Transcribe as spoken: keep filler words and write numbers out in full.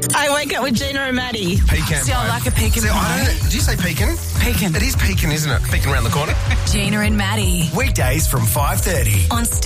I wake up with Gina and Maddie. Pecan See, I pie. like a pecan See, I pie. don't, do you say pecan? Pecan. It is pecan, isn't it? Pecan around the corner. Gina and Maddie. Weekdays from five thirty. On